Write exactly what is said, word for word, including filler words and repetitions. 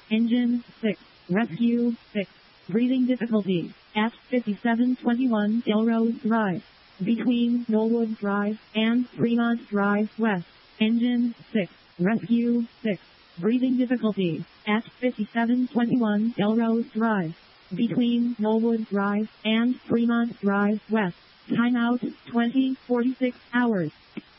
Engine six. Rescue six. Breathing difficulty at fifty-seven twenty-one Delrose Drive. Between Knollwood Drive and Fremont Drive West. Engine six. Rescue six. Breathing difficulty at fifty-seven twenty-one Delrose Drive. Between Knollwood Drive and Fremont Drive West. Timeout twenty forty-six hours.